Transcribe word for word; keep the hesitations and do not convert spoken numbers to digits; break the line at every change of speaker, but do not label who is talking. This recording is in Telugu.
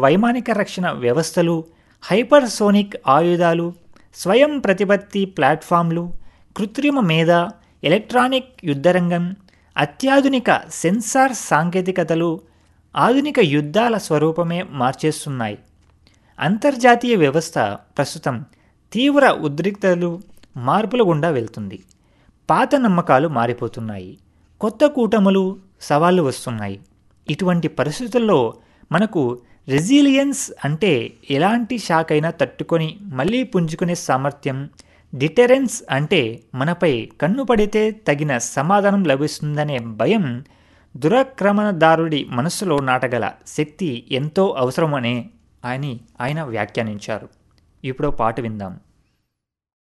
వైమానిక రక్షణ వ్యవస్థలు, హైపర్సోనిక్ ఆయుధాలు, స్వయం ప్రతిపత్తి ప్లాట్ఫామ్లు, కృత్రిమ మేధ, ఎలక్ట్రానిక్ యుద్ధరంగం, అత్యాధునిక సెన్సార్ సాంకేతికతలు ఆధునిక యుద్ధాల స్వరూపమే మార్చేస్తున్నాయి. అంతర్జాతీయ వ్యవస్థ ప్రస్తుతం తీవ్ర ఉద్రిక్తతలు, మార్పుల గుండా వెళ్తుంది. పాత నమ్మకాలు మారిపోతున్నాయి, కొత్త కూటములు, సవాళ్లు వస్తున్నాయి. ఇటువంటి పరిస్థితుల్లో మనకు రెసిలియన్స్ అంటే ఎలాంటి షాక్ అయినా తట్టుకొని మళ్ళీ పుంజుకునే సామర్థ్యం, డిటరెన్స్ అంటే మనపై కన్ను పడితే తగిన సమాధానం లభిస్తుందనే భయం, దురాక్రమణదారుడి మనస్సులో నాటగల శక్తి ఎంతో అవసరమనే అని ఆయన వ్యాఖ్యానించారు. ఇప్పుడు పాట విందాం.